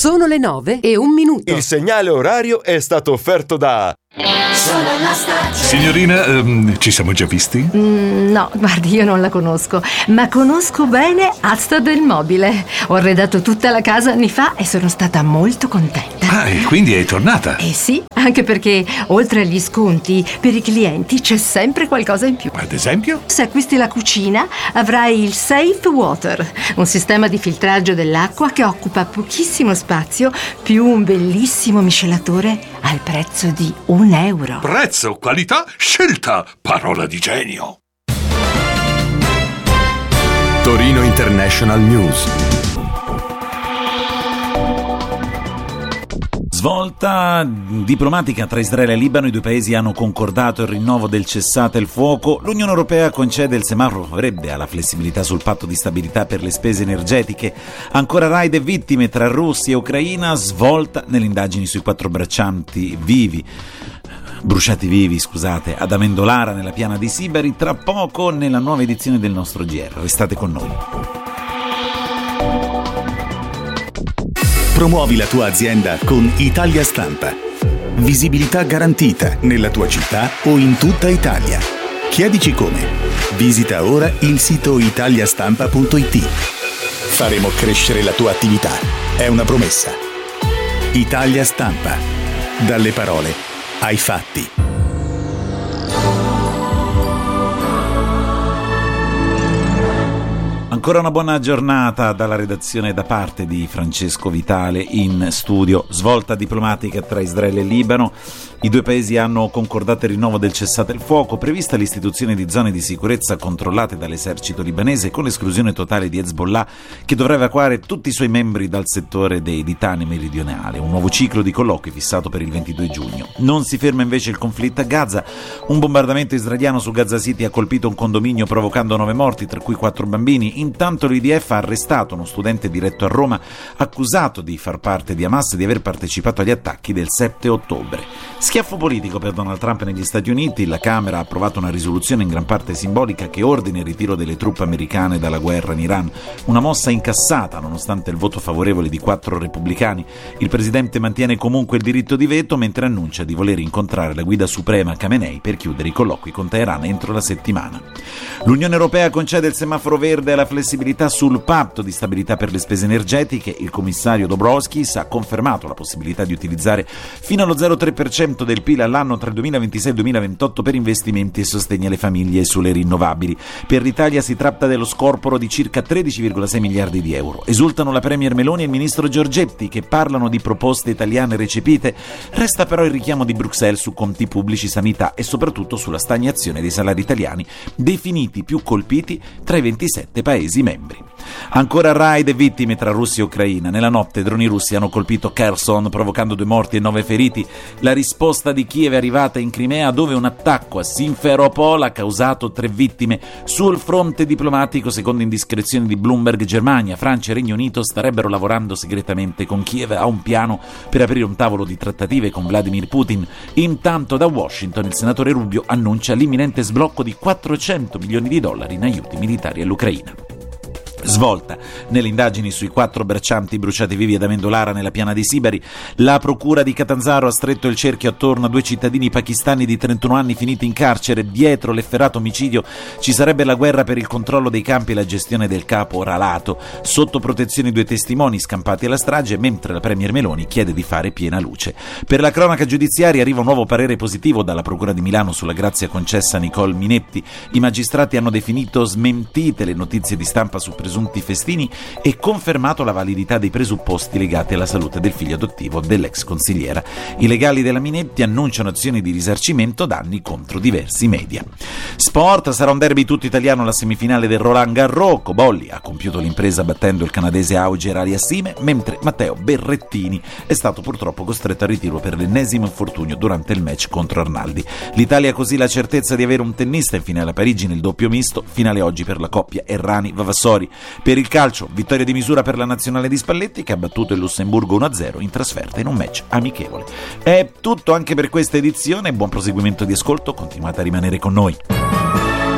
Sono le 9:01. Il segnale orario è stato offerto da... Sono la stagione. Signorina, ci siamo già visti? No, guardi, io non la conosco, ma conosco bene Asta del Mobile. Ho arredato tutta la casa anni fa e sono stata molto contenta. Ah, e quindi è tornata? Sì, anche perché oltre agli sconti per i clienti c'è sempre qualcosa in più. Ad esempio? Se acquisti la cucina avrai il Safe Water, un sistema di filtraggio dell'acqua che occupa pochissimo spazio più un bellissimo miscelatore al prezzo di €1. Prezzo, qualità, scelta, parola di genio. Torino International News. Svolta diplomatica tra Israele e Libano, i due paesi hanno concordato il rinnovo del cessate il fuoco, l'Unione Europea concede il semaforo verde alla flessibilità sul patto di stabilità per le spese energetiche, ancora raid e vittime tra Russia e Ucraina, svolta nelle indagini sui 4 bruciati vivi, ad Amendolara nella piana di Sibari, tra poco nella nuova edizione del nostro GR. Restate con noi. Promuovi la tua azienda con Italia Stampa. Visibilità garantita nella tua città o in tutta Italia. Chiedici come. Visita ora il sito italiastampa.it. Faremo crescere la tua attività. È una promessa. Italia Stampa. Dalle parole ai fatti. Ancora una buona giornata dalla redazione da parte di Francesco Vitale in studio. Svolta diplomatica tra Israele e Libano. I due paesi hanno concordato il rinnovo del cessate il fuoco, prevista l'istituzione di zone di sicurezza controllate dall'esercito libanese con l'esclusione totale di Hezbollah, che dovrà evacuare tutti i suoi membri dal settore dei Litani meridionale. Un nuovo ciclo di colloqui fissato per il 22 giugno. Non si ferma invece il conflitto a Gaza. Un bombardamento israeliano su Gaza City ha colpito un condominio provocando 9 morti, tra cui 4 bambini. Intanto l'IDF ha arrestato uno studente diretto a Roma accusato di far parte di Hamas e di aver partecipato agli attacchi del 7 ottobre. Schiaffo politico per Donald Trump negli Stati Uniti. La Camera ha approvato una risoluzione in gran parte simbolica che ordina il ritiro delle truppe americane dalla guerra in Iran. Una mossa incassata nonostante il voto favorevole di 4 repubblicani. Il presidente mantiene comunque il diritto di veto mentre annuncia di voler incontrare la guida suprema Khamenei per chiudere i colloqui con Teheran entro la settimana. L'Unione Europea concede il semaforo verde alla flessibilità sul patto di stabilità per le spese energetiche. Il commissario Dombrovskis ha confermato la possibilità di utilizzare fino allo 0,3% del PIL all'anno tra il 2026 e il 2028 per investimenti e sostegno alle famiglie e sulle rinnovabili. Per l'Italia si tratta dello scorporo di circa 13,6 miliardi di euro. Esultano la Premier Meloni e il ministro Giorgetti, che parlano di proposte italiane recepite. Resta però il richiamo di Bruxelles su conti pubblici, sanità e soprattutto sulla stagnazione dei salari italiani, definiti più colpiti tra i 27 Paesi membri. Ancora raid e vittime tra Russia e Ucraina. Nella notte droni russi hanno colpito Kherson provocando 2 morti e 9 feriti. La risposta di Kiev è arrivata in Crimea, dove un attacco a Simferopol ha causato 3 vittime. Sul fronte diplomatico, secondo indiscrezioni di Bloomberg, Germania, Francia e Regno Unito starebbero lavorando segretamente con Kiev a un piano per aprire un tavolo di trattative con Vladimir Putin. Intanto da Washington il senatore Rubio annuncia l'imminente sblocco di $400 milioni in aiuti militari all'Ucraina. Svolta nelle indagini sui 4 braccianti bruciati vivi ad Amendolara nella piana di Sibari. La procura di Catanzaro ha stretto il cerchio attorno a 2 cittadini pakistani di 31 anni finiti in carcere. Dietro l'efferato omicidio ci sarebbe la guerra per il controllo dei campi e la gestione del capo Ralato. Sotto protezione 2 testimoni scampati alla strage, mentre la Premier Meloni chiede di fare piena luce. Per la cronaca giudiziaria arriva un nuovo parere positivo dalla procura di Milano sulla grazia concessa a Nicole Minetti. I magistrati hanno definito smentite le notizie di stampa su presunti festini e confermato la validità dei presupposti legati alla salute del figlio adottivo dell'ex consigliera. I legali della Minetti annunciano azioni di risarcimento danni contro diversi media. Sport, sarà un derby tutto italiano la semifinale del Roland Garros. Cobolli ha compiuto l'impresa battendo il canadese Auger Aliassime, mentre Matteo Berrettini è stato purtroppo costretto al ritiro per l'ennesimo infortunio durante il match contro Arnaldi. L'Italia ha così la certezza di avere un tennista in finale a Parigi nel doppio misto, finale oggi per la coppia Errani-Vavassori. Per il calcio, vittoria di misura per la nazionale di Spalletti, che ha battuto il Lussemburgo 1-0 in trasferta in un match amichevole. È tutto anche per questa edizione, buon proseguimento di ascolto, continuate a rimanere con noi.